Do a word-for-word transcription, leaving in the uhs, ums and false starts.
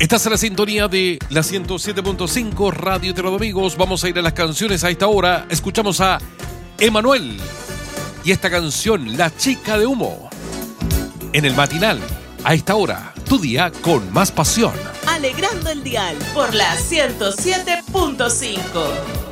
Estás en la sintonía de la ciento siete punto cinco Radio Terra Amigos. Vamos a ir a las canciones a esta hora. Escuchamos a Emanuel y esta canción, La Chica de Humo. En el matinal, a esta hora, tu día con más pasión. Alegrando el dial por la ciento siete punto cinco.